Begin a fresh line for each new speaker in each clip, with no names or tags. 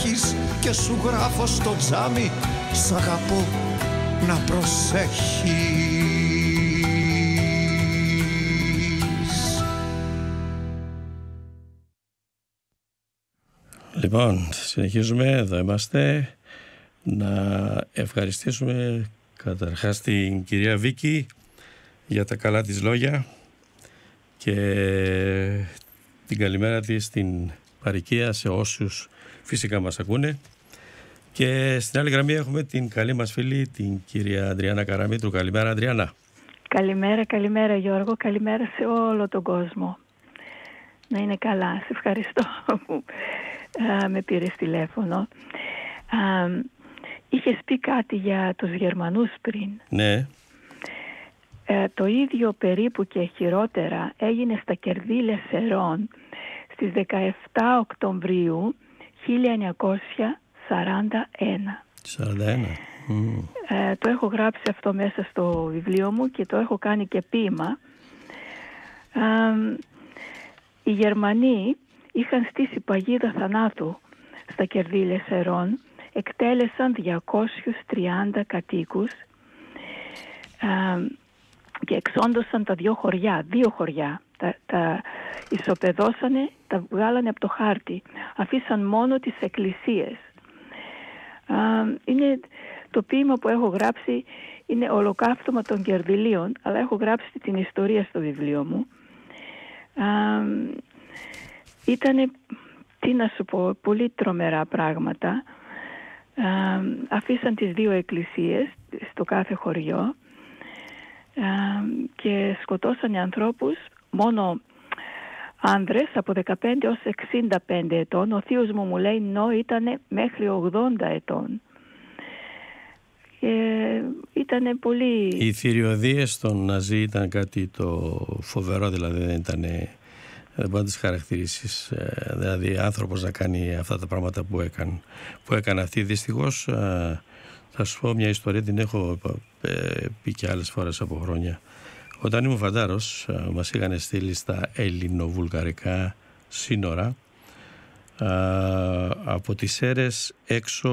έχεις και σου γράφω στο τζάμι, σ' αγαπώ να προσέχεις.
Λοιπόν, συνεχίζουμε, εδώ είμαστε. Να ευχαριστήσουμε καταρχάς την κυρία Βίκη για τα καλά της λόγια και την καλημέρα της στην παροικία σε όσους φυσικά μας ακούνε. Και στην άλλη γραμμή έχουμε την καλή μας φίλη, την κυρία Αντριάννα Καραμήτρου. Καλημέρα, Αντριάννα.
Καλημέρα Γιώργο, καλημέρα σε όλο τον κόσμο. Να είναι καλά, σε ευχαριστώ που με πήρες τηλέφωνο. Είχες πει κάτι για τους Γερμανούς πριν.
Ναι.
Το ίδιο περίπου και χειρότερα έγινε στα Κερδίλες Σερών στις 17 Οκτωβρίου 1941.
41.
Το έχω γράψει αυτό μέσα στο βιβλίο μου και το έχω κάνει και ποίημα. Οι Γερμανοί είχαν στήσει παγίδα θανάτου στα Κερδίλες Σερών, εκτέλεσαν 230 κατοίκους και εξόντωσαν τα δύο χωριά. Τα ισοπεδώσανε, τα βγάλανε από το χάρτη. Αφήσαν μόνο τις εκκλησίες. Είναι το ποίημα που έχω γράψει, είναι ολοκαύτωμα των Κερδυλίων, αλλά έχω γράψει την ιστορία στο βιβλίο μου. Ήτανε, τι να σου πω, πολύ τρομερά πράγματα. Αφήσαν τις δύο εκκλησίες στο κάθε χωριό και σκοτώσανε ανθρώπους, μόνο άνδρες από 15 ως 65 ετών. Ο θείος μου λέει νο ήταν μέχρι 80 ετών. Ήτανε πολύ...
Οι θηριωδίες των Ναζί ήταν κάτι το φοβερό, δηλαδή δεν μπορεί να τις χαρακτηρίσεις. Δηλαδή άνθρωπος να κάνει αυτά τα πράγματα που έκανε αυτή. Δυστυχώς θα σου πω μια ιστορία, την έχω πει και άλλες φορές από χρόνια. Όταν ήμουν φαντάρος, μας είχαν στείλει στα ελληνοβουλγαρικά σύνορα από τις Σέρρες έξω,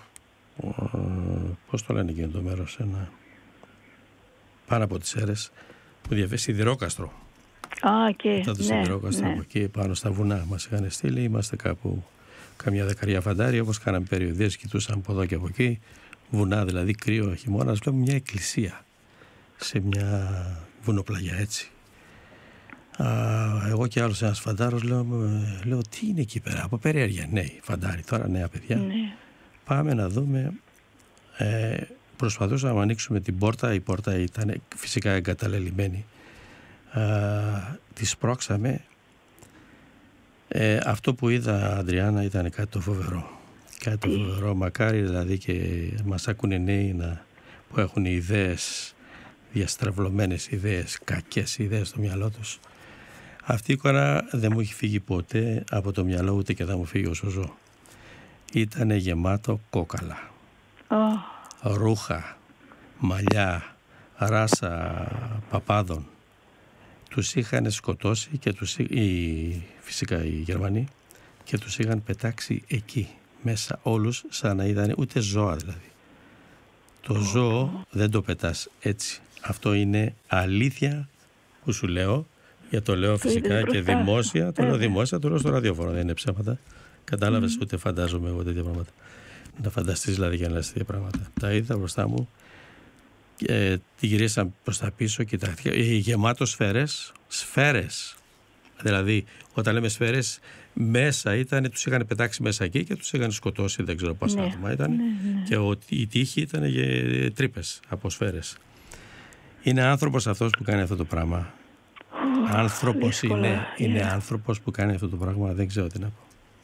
πώς το λένε εκείνο το μέρος, πάνω από τις Σέρρες, που σιδηρόκαστρο. Μετά το σιδηρόκαστρο, από εκεί πάνω στα βουνά μας είχαν στείλει. Είμαστε κάπου καμιά δεκαριά φαντάρι, όπως κάναμε περιοδίες, κοιτούσαμε από εδώ και από εκεί, βουνά δηλαδή, κρύο χειμώνας. Βλέπουμε μια εκκλησία σε μια βουνοπλαγιά, έτσι. Εγώ και άλλος ένας φαντάρος λέω τι είναι εκεί πέρα, από περιέργεια, νέοι φαντάρι τώρα, νέα παιδιά. Πάμε να δούμε. Προσπαθούσαμε να ανοίξουμε την πόρτα, η πόρτα ήταν φυσικά εγκαταλελειμμένη. Τη σπρώξαμε. Αυτό που είδα, Αντριάννα, ήταν κάτι το φοβερό. Κάτι το φοβερό. Μακάρι δηλαδή και μας ακούνε νέοι που έχουν ιδέες, διαστρεβλωμένες ιδέες, κακές ιδέες στο μυαλό τους. Αυτή η εικόνα δεν μου έχει φύγει ποτέ από το μυαλό, ούτε και θα μου φύγει όσο ζω. Ήτανε γεμάτο κόκαλα, ρούχα, μαλλιά, ράσα παπάδων. Τους είχαν σκοτώσει και φυσικά οι Γερμανοί, και τους είχαν πετάξει εκεί μέσα όλους, σαν να είδανε, ούτε ζώα δηλαδή. Το ζώο δεν το πετάς έτσι. Αυτό είναι αλήθεια που σου λέω, για το λέω φυσικά και δημόσια. Το λέω δημόσια, το λέω στο ραδιόφωνο, δεν είναι ψέματα. Κατάλαβες, ούτε φαντάζομαι εγώ τέτοια πράγματα. Να φανταστείς δηλαδή για να λες τέτοια πράγματα. Τα είδα μπροστά μου. Τη γυρίσαν προς τα πίσω, κοιτάχτηκα, γεμάτο σφαίρες. Δηλαδή, όταν λέμε σφαίρες, μέσα ήταν, τους είχαν πετάξει μέσα εκεί και τους είχαν σκοτώσει, δεν ξέρω πόσα άτομα ήταν. Και η τύχη ήταν τρύπες από σφαίρες. Είναι άνθρωπος αυτός που κάνει αυτό το πράγμα. Άνθρωπος είναι άνθρωπος που κάνει αυτό το πράγμα, δεν ξέρω τι να πω.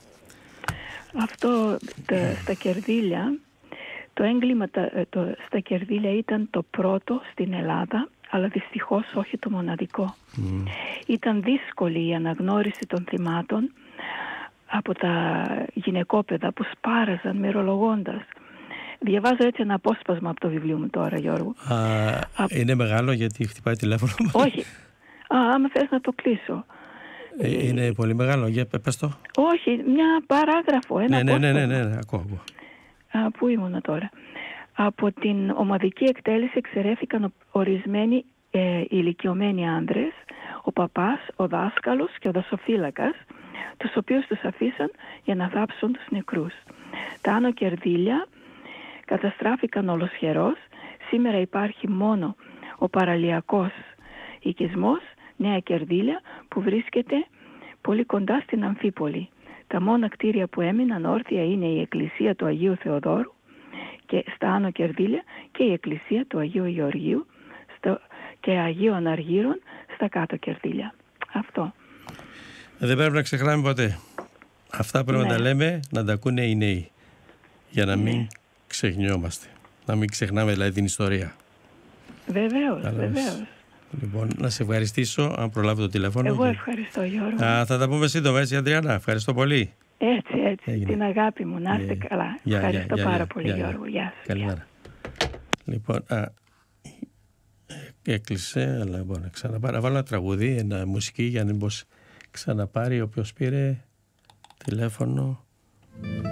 Αυτό στα Κερδίλια, το έγκλημα στα Κερδίλια ήταν το πρώτο στην Ελλάδα, αλλά δυστυχώς όχι το μοναδικό. Ήταν δύσκολη η αναγνώριση των θυμάτων από τα γυναικόπαιδα που σπάραζαν μυρολογώντας. Διαβάζω έτσι ένα απόσπασμα από το βιβλίο μου τώρα, Γιώργο.
Είναι μεγάλο γιατί χτυπάει τηλέφωνο.
Όχι. Άμα θες να το κλείσω.
Είναι πολύ μεγάλο, για πες το.
Όχι, μια παράγραφο, ένα απόσπασμα.
Ναι, ακούω.
Πού ήμουν τώρα? Από την ομαδική εκτέλεση εξαιρέθηκαν ορισμένοι ηλικιωμένοι άνδρες, ο παπάς, ο δάσκαλος και ο δασοφύλακας, τους οποίους τους αφήσαν για να θάψουν τους νεκρούς. Τα άνω κερδίλια καταστράφηκαν ολοσχερός. Σήμερα υπάρχει μόνο ο παραλιακός οικισμός, Νέα Κερδίλια, που βρίσκεται πολύ κοντά στην Αμφίπολη. Τα μόνα κτίρια που έμειναν όρθια είναι η εκκλησία του Αγίου Θεοδόρου και στα άνω κερδίλια και η εκκλησία του Αγίου Γεωργίου και Αγίων Αργύρων στα κάτω κερδίλια. Αυτό.
Δεν πρέπει να ξεχνάμε ποτέ. Αυτά πρέπει να τα λέμε, να τα ακούνε οι νέοι. Για να μην ξεχνιόμαστε. Να μην ξεχνάμε δηλαδή την ιστορία.
Βεβαίως.
Λοιπόν, να σε ευχαριστήσω, αν προλάβω το τηλέφωνο.
Εγώ ευχαριστώ, Γιώργο.
Θα τα πούμε σύντομα, έτσι, Αντριάννα. Ευχαριστώ πολύ.
Έτσι. Έγινε. Την αγάπη μου. Να είστε καλά. Ευχαριστώ πάρα πολύ, Γιώργο. Γεια σας.
Καλημέρα. Λοιπόν, έκλεισε, αλλά μπορώ να ξαναπάρει. Να βάλω ένα τραγούδι, ένα μουσική, για να μην ξαναπάρει όποιος πήρε τηλέφωνο.